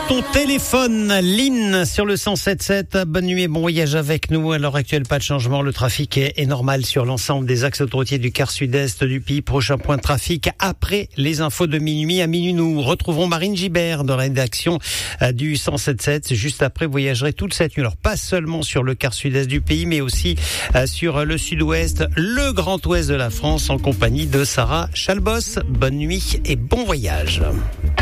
Ton téléphone, Lynn, sur le 107.7. Bonne nuit et bon voyage avec nous. À l'heure actuelle, pas de changement. Le trafic est normal sur l'ensemble des axes autoroutiers du quart sud-est du pays. Prochain point de trafic après les infos de minuit. À minuit, nous retrouverons Marine Gibert dans la rédaction du 107.7. Juste après, vous voyagerez toute cette nuit. Alors, pas seulement sur le quart sud-est du pays, mais aussi sur le sud-ouest, le grand ouest de la France, en compagnie de Sarah Chalbos. Bonne nuit et bon voyage.